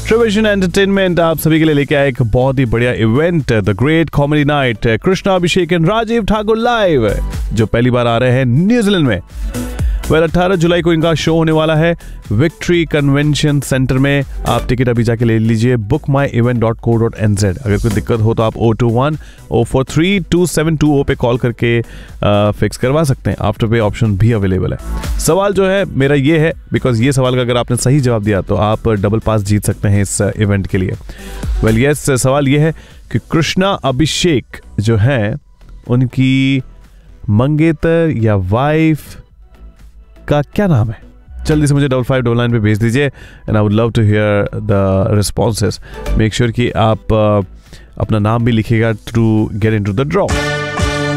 ट्रेविजन entertainment आप सभी के लिए लेके आया एक बहुत ही बढ़िया event, the great comedy night Krishna Abhishek and Rajiv Thakur live, जो पहली बार आ रहे हैं न्यूजीलैंड में। 18 जुलाई को इनका शो होने वाला है विक्ट्री कन्वेंशन सेंटर में। आप टिकट अभी जाके ले लीजिए bookmyevent.co.nz। अगर कोई दिक्कत हो तो आप 021-043-2720 पे कॉल करके फिक्स करवा सकते हैं। आफ्टर पे ऑप्शन भी अवेलेबल है। सवाल जो है मेरा ये है, बिकॉज ये सवाल का अगर आपने सही जवाब दिया तो आप डबल पास जीत सकते हैं इस इवेंट के लिए। वेल यस, सवाल ये है कि कृष्णा अभिषेक जो है उनकी मंगेतर या वाइफ का क्या नाम है? जल्दी से मुझे 5599 पे भेज दीजिए and I would love to here the responses. Make sure कि आप अपना नाम भी लिखिएगा to get into the draw.